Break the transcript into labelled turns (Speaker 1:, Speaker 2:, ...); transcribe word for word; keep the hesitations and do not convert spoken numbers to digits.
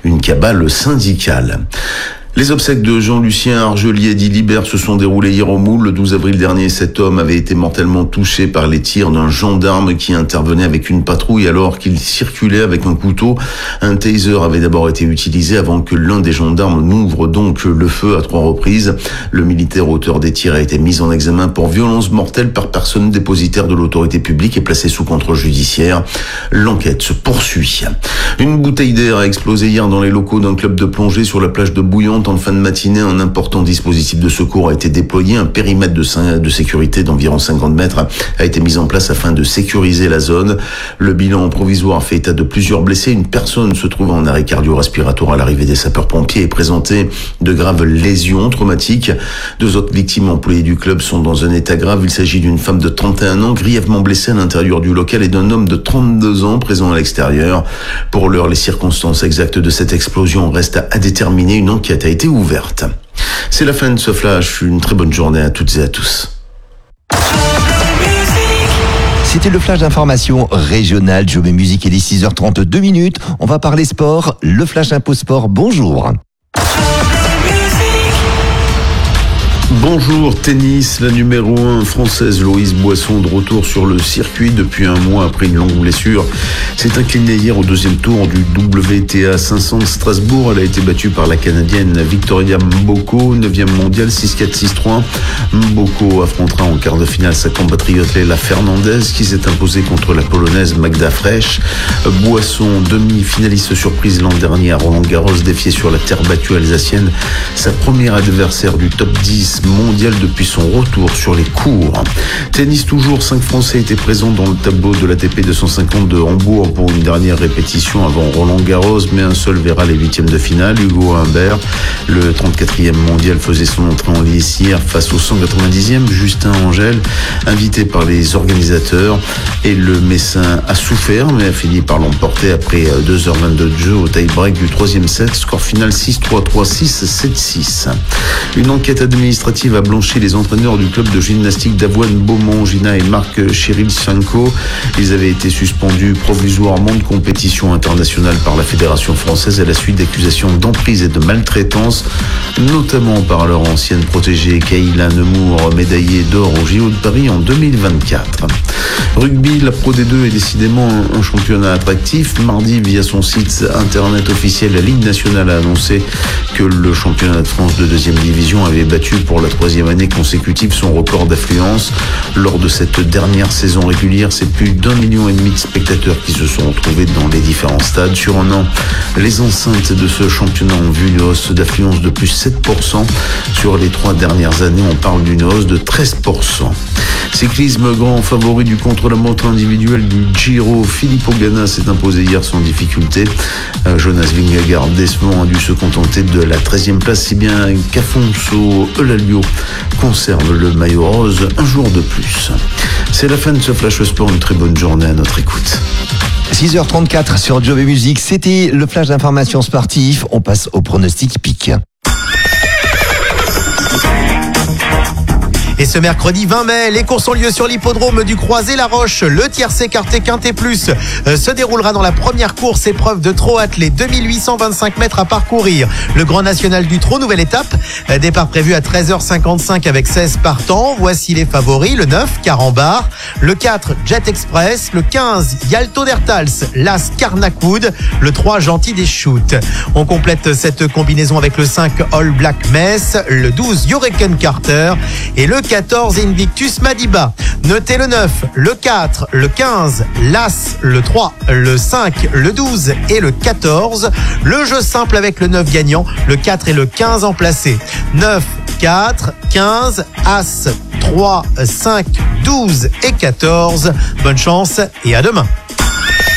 Speaker 1: une cabale syndicale. Les obsèques de Jean-Lucien Argelier dit Libert se sont déroulées hier au Moule. Le douze avril dernier, cet homme avait été mortellement touché par les tirs d'un gendarme qui intervenait avec une patrouille alors qu'il circulait avec un couteau. Un taser avait d'abord été utilisé avant que l'un des gendarmes n'ouvre donc le feu à trois reprises. Le militaire auteur des tirs a été mis en examen pour violence mortelle par personne dépositaire de l'autorité publique et placé sous contrôle judiciaire. L'enquête se poursuit. Une bouteille d'air a explosé hier dans les locaux d'un club de plongée sur la plage de Bouillante. En fin de matinée, un important dispositif de secours a été déployé. Un périmètre de, de sécurité d'environ cinquante mètres a été mis en place afin de sécuriser la zone. Le bilan provisoire fait état de plusieurs blessés. Une personne se trouvant en arrêt cardio-respiratoire à l'arrivée des sapeurs-pompiers est présentée de graves lésions traumatiques. Deux autres victimes employées du club sont dans un état grave. Il s'agit d'une femme de trente et un ans grièvement blessée à l'intérieur du local et d'un homme de trente-deux ans présent à l'extérieur. Pour l'heure, les circonstances exactes de cette explosion restent à déterminer. Une enquête a été ouverte. C'est la fin de ce flash. Une très bonne journée à toutes et à tous.
Speaker 2: C'était le flash d'information régionale. Jobé Musique, il est six heures trente-deux minutes. On va parler sport. Le flash Info Sport. Bonjour.
Speaker 1: Bonjour, tennis, la numéro un française Loïse Boisson de retour sur le circuit depuis un mois après une longue blessure. S'est inclinée hier au deuxième tour du W T A cinq cents de Strasbourg. Elle a été battue par la Canadienne Victoria Mboko, neuvième mondiale, six quatre six trois. Mboko affrontera en quart de finale sa compatriote Leila Fernandez qui s'est imposée contre la Polonaise Magda Frech. Boisson, demi-finaliste surprise l'an dernier à Roland-Garros, défiée sur la terre battue alsacienne, sa première adversaire du top dix mondial depuis son retour sur les cours. Tennis toujours, cinq Français étaient présents dans le tableau de l'A T P deux cent cinquante de Hambourg pour une dernière répétition avant Roland-Garros, mais un seul verra les huitièmes de finale. Hugo Humbert, le trente-quatrième mondial, faisait son entrée en lice hier face au cent quatre-vingt-dixième Justin Angel, invité par les organisateurs, et le Messin a souffert mais a fini par l'emporter après deux heures vingt-deux de jeu au tie-break du troisième set, score final six trois trois six sept six. Une enquête administrative a blanchi les entraîneurs du club de gymnastique d'Avoine Beaumont, Gina et Marc Chirilchenko. Ils avaient été suspendus provisoirement de compétition internationale par la Fédération française à la suite d'accusations d'emprise et de maltraitance, notamment par leur ancienne protégée Kayla Nemours, médaillée d'or au J O de Paris en deux mille vingt-quatre. Rugby, la Pro D deux est décidément un championnat attractif. Mardi, via son site internet officiel, la Ligue nationale a annoncé que le championnat de France de deuxième division avait battu pour la troisième année consécutive son record d'affluence. Lors de cette dernière saison régulière, c'est plus d'un million et demi de spectateurs qui se sont retrouvés dans les différents stades. Sur un an, les enceintes de ce championnat ont vu une hausse d'affluence de plus sept pour cent. Sur les trois dernières années, on parle d'une hausse de treize pour cent. Cyclisme, grand favori du contre-la-montre individuel du Giro, Filippo Ganna s'est imposé hier sans difficulté. Euh, Jonas Vingegaard, décevant, a dû se contenter de la treizième place, si bien qu'Afonso Eulalio conserve le maillot rose un jour de plus. C'est la fin de ce Flash Sport, une très bonne journée à notre écoute.
Speaker 2: six heures trente-quatre sur Jobé Musique, c'était le flash d'information sportive. On passe au pronostic pique.
Speaker 3: Et ce mercredi vingt mai, les courses ont lieu sur l'hippodrome du Croisé-la-Roche. Le tiercé écarté Quintet Plus euh, se déroulera dans la première course, épreuve de trot attelé, deux mille huit cent vingt-cinq mètres à parcourir. Le Grand National du Trot, nouvelle étape. Euh, départ prévu à treize heures cinquante-cinq avec seize partants. Voici les favoris. Le neuf, Carambar. Le quatre, Jet Express. Le quinze, Yalto d'Ertals. L'As, Carnacoud. Le trois, Gentil des Shoots. On complète cette combinaison avec le cinq, All Black Mess. Le douze, Hurricane Carter. Et le quatorze, Invictus Madiba. Notez le neuf, le quatre, le quinze, l'As, le trois, le cinq, le douze et le quatorze. Le jeu simple avec le neuf gagnant, le quatre et le quinze en placé. neuf, quatre, quinze, As, trois, cinq, douze et quatorze. Bonne chance et à demain.